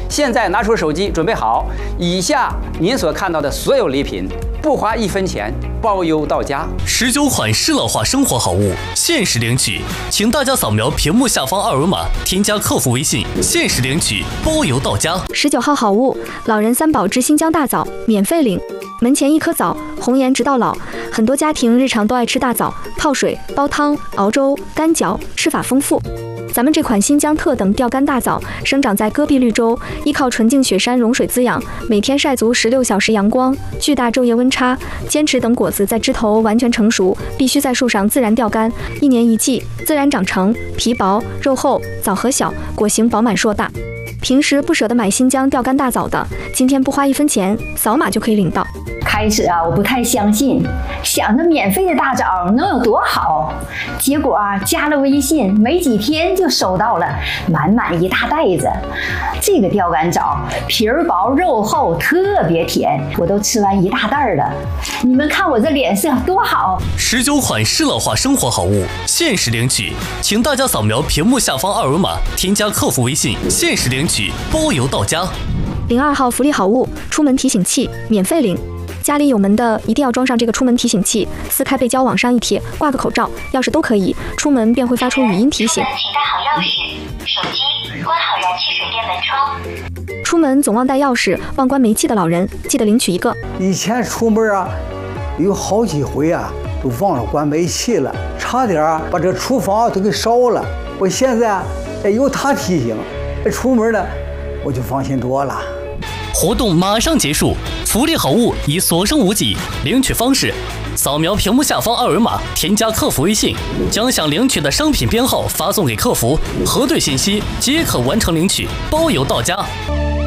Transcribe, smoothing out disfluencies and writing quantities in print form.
现在拿出手机，准备好，以下您所看到的所有礼品，不花1分钱，包邮到家。 19款适老化生活好物，限时领取，请大家扫描屏幕下方二维码，添加客服微信，限时领取，包邮到家。 19号好物，老人3宝之新疆大枣，免费领。门前1颗枣，红颜直到老。很多家庭日常都爱吃大枣，泡水、煲汤、熬粥、干嚼，吃法丰富。咱们这款新疆特等钓竿大枣生长在戈壁绿洲，依靠纯净雪山融水滋养，每天晒足16小时阳光，巨大昼夜温差，坚持等果子在枝头完全成熟，必须在树上自然钓竿，1年1季，自然长成，皮薄肉厚，枣核小，果形饱满硕大。平时不舍得买新疆钓竿大枣的，今天不花1分钱，扫码就可以领到。 开始我不太相信，想着免费的大枣能有多好，结果加了微信，没几天就收到了满满一大袋子。这个钓竿枣皮儿薄肉厚，特别甜，我都吃完一大袋了。你们看我这脸色多好 ！19款适老化生活好物，限时领取，请大家扫描屏幕下方二维码，添加客服微信，限时领取，包邮到家。 02号福利好物，出门提醒器，免费领。家里有门的一定要装上这个出门提醒器，撕开背胶往上一贴，挂个口罩、钥匙都可以，出门便会发出语音提醒。 请带好钥匙、手机，关好燃气水电门窗。 出门总忘带钥匙、忘关煤气的老人，记得领取一个。 以前出门有好几回都忘了关煤气了，差点把这厨房都给烧了。我现在有他提醒，出门呢我就放心多了。 活动马上结束，福利好物已所剩无几。领取方式：扫描屏幕下方二维码，添加客服微信，将想领取的商品编号发送给客服，核对信息即可完成领取，包邮到家。